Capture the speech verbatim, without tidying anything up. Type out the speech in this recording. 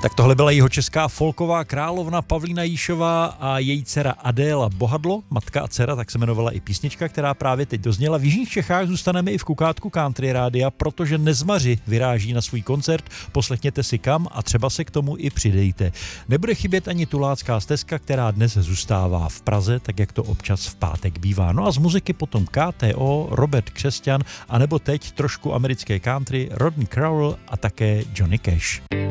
Tak tohle byla jihočeská folková královna Pavlína Jíšová a její dcera Adéla Bohadlo, matka a dcera, tak se jmenovala i písnička, která právě teď dozněla. V jižních Čechách zůstaneme i v kukátku Country Rádia, protože Nezmaři vyráží na svůj koncert, poslechněte si kam a třeba se k tomu i přidejte. Nebude chybět ani Tulácká stezka, která dnes zůstává v Praze, tak jak to občas v pátek bývá. No a z muziky potom K T O, Robert Křesťan, anebo teď trošku americké country, Rodney Crowell a také Johnny Cash.